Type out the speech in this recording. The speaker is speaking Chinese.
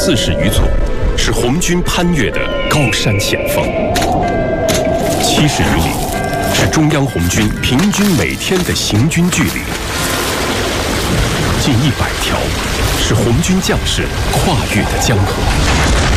40余座，是红军攀越的高山险峰。70余里，是中央红军平均每天的行军距离。近100条，是红军将士跨越的江河。